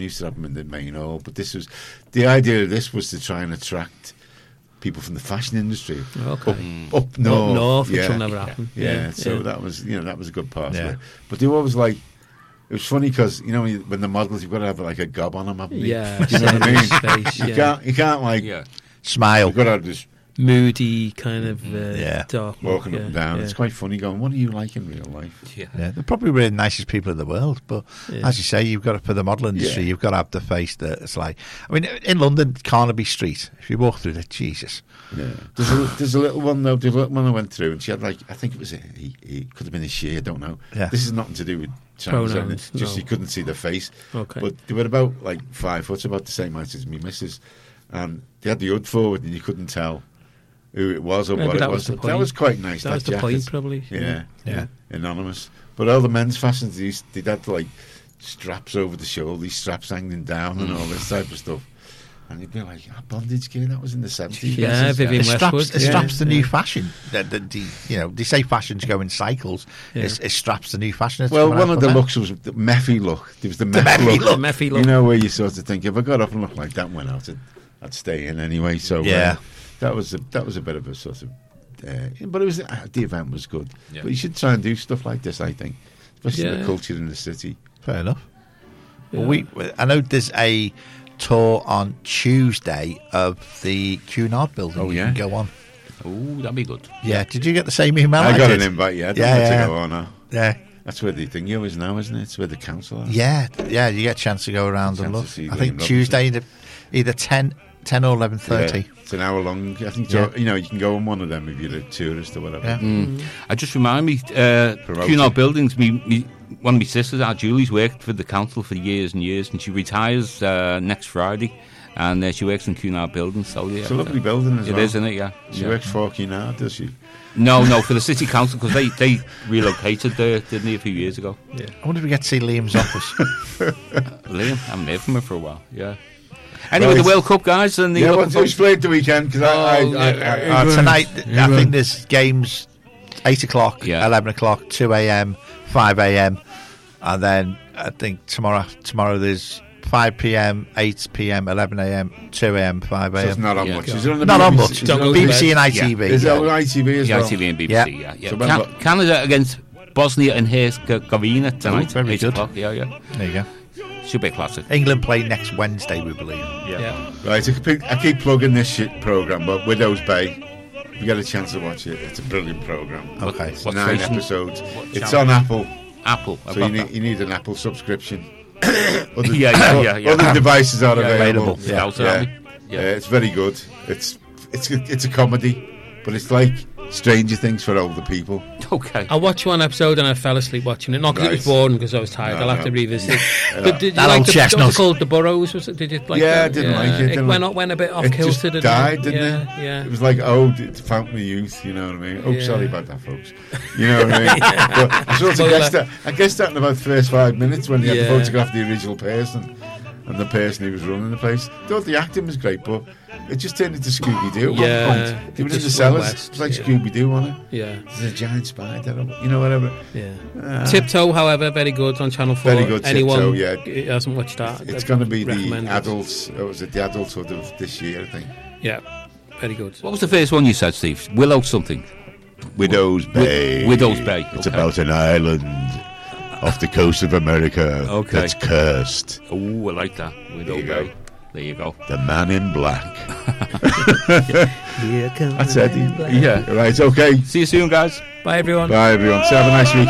used to have them in the main hall, but the idea of this was to try and attract people from the fashion industry up north, which will never happen. So that was a good part of it. But they were always like, it was funny because when the models, you've got to have like a gob on them, haven't you? Yeah, you know what I mean. Space, you can't like smile. You've got to have this moody kind of dark walking up and down. It's quite funny going, what are you like in real life? They're probably really the nicest people in the world, but as you say, you've got to, for the model industry, you've got to have the face that it's like, I mean, in London, Carnaby Street, if you walk through there, Jesus. There's a little one though. The little one I went through, and she had like, I think it was he could have been a she, I don't know. This is nothing to do with Chinese, just you couldn't see the face. But they were about like 5 foot, about the same height as me missus, and they had the hood forward, and you couldn't tell who it was or what it was. That was quite nice. That was the point, probably. Yeah. Anonymous. But all the men's fashions, they'd had like straps over the shoulder, these straps hanging down, and all this type of stuff. And you'd be like, bondage gear, that was in the 70s. Yeah, Vivienne Westwood. Straps the new fashion. They say fashions go in cycles. It straps the new fashion. Well, one of the looks was the Meffy look. There was the Meffy look. Meffy look. You know, where you sort of think, if I got up and looked like that and went out, I'd stay in anyway. So that was a bit of a sort of... but the event was good. But you should try and do stuff like this, I think. Especially the culture in the city. Fair enough. Well, I know there's a tour on Tuesday of the Cunard building. You can go on. Oh, that'd be good. Yeah, did you get the same email? I got an invite, to go on. Yeah. That's where the thing is now, isn't it? It's where the council are. Yeah, you get a chance to go around and look. I think Tuesday, either 10 or 11:30. Yeah, it's an hour long. I think you can go on one of them if you're a tourist or whatever. I just remind me, Cunard Buildings, one of my sisters, Aunt Julie's, worked for the council for years and years, and she retires next Friday, and she works in Cunard Buildings. So it's a lovely building as well. It is, isn't it? Yeah. She works for Cunard, does she? No, for the city council, because they relocated there, didn't they, a few years ago? Yeah. I wonder if we get to see Liam's office. Liam, I haven't heard from her for a while. Yeah. Anyway, the World Cup, guys, and the who's played the weekend? Because tonight, I think there's games 8 o'clock, 11 o'clock, 2 a.m., 5 a.m., and then I think tomorrow there's 5 p.m., 8 p.m., 11 a.m., 2 a.m., 5 a.m. So it's not on much. Is it on the not BBC? On much. BBC and ITV. Is it on ITV as well? ITV and BBC. So Canada against Bosnia and Herzegovina tonight. Very good. Yeah. There you go. Should be a classic. England play next Wednesday, we believe. Yeah. Right, I keep plugging this programme, but Widow's Bay, if you get a chance to watch it, it's a brilliant programme. Okay. It's 9 episodes. It's on Apple. So you need an Apple subscription. Other devices are available. Yeah. It's very good. It's a comedy, but it's like Stranger Things for older people. Okay. I watched one episode and I fell asleep watching it. Not because it was boring, because I was tired. I'll have to revisit it. But did you like what was it called? The Burrows? Was it? Did you like I didn't like it. It went a bit off kilter. It just died, didn't it? Yeah. It was like, it's the fountain of youth, you know what I mean? Oh, sorry about that, folks. You know what I mean? But I sort of guessed that in about the first 5 minutes when you had to photograph the original person and the person who was running the place. I thought the acting was great, but it just turned into Scooby-Doo. Yeah. They were in the cellars. It was like Scooby-Doo, wasn't it? Yeah. There's a giant spider, whatever. Yeah. Tiptoe, however, very good on Channel 4. Very good. Anyone Tiptoe, hasn't watched that, it's going to be the adults. Was it the adulthood of this year, I think? Yeah. Very good. What was the first one you said, Steve? Willow something? Widow's Bay. Widow's Bay. It's about an island off the coast of America that's cursed. Oh, I like that. Widow Bay. There you go. The Man in Black. Here comes that's Eddie. Yeah. Right, okay. See you soon, guys. Bye, everyone. Bye, everyone. So have a nice week.